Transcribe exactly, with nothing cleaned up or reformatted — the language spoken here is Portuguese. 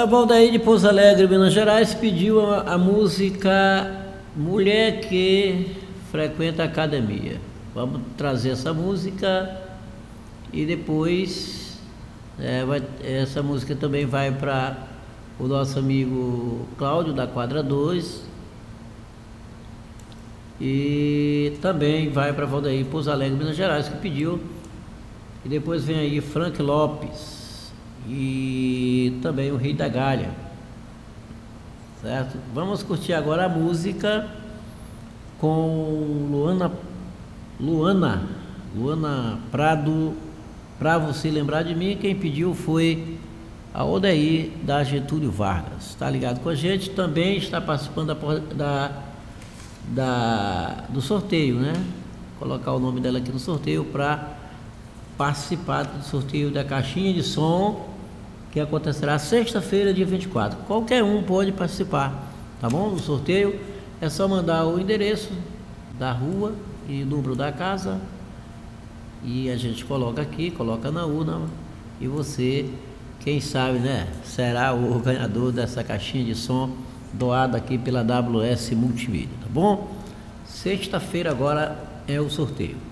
A Valdair de Pouso Alegre, Minas Gerais, pediu a, a música Mulher que Frequenta a Academia. Vamos trazer essa música e depois é, vai, essa música também vai para o nosso amigo Cláudio da Quadra dois e também vai para Valdair Pouso Alegre, Minas Gerais, que pediu. E depois vem aí Frank Lopes e também o Rei da Galha, certo? Vamos curtir agora a música com Luana Luana Luana Prado, Pra Você Lembrar de Mim. Quem pediu foi a Odair da Getúlio Vargas. Está ligado com a gente? Também está participando da, da, da do sorteio, né? Vou colocar o nome dela aqui no sorteio para participar do sorteio da caixinha de som que acontecerá sexta-feira, dia vinte e quatro. Qualquer um pode participar, tá bom? No sorteio é só mandar o endereço da rua e o número da casa e a gente coloca aqui, coloca na urna e você, quem sabe, né, será o ganhador dessa caixinha de som doada aqui pela W S Multimídia, tá bom? Sexta-feira agora é o sorteio.